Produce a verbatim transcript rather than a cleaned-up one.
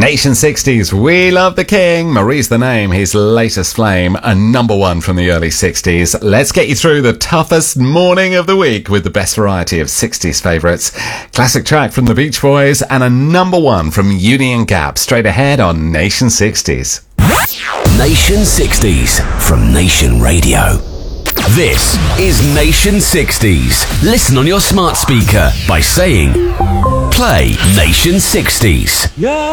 Nation sixties, We Love the King. Marie's the Name, his latest flame, a number one from the early sixties. Let's get you through the toughest morning of the week with the best variety of sixties favourites. Classic track from the Beach Boys and a number one from Union Gap. Straight ahead on Nation sixties. Nation sixties from Nation Radio. This is Nation sixties. Listen on your smart speaker by saying, play Nation sixties. Yeah.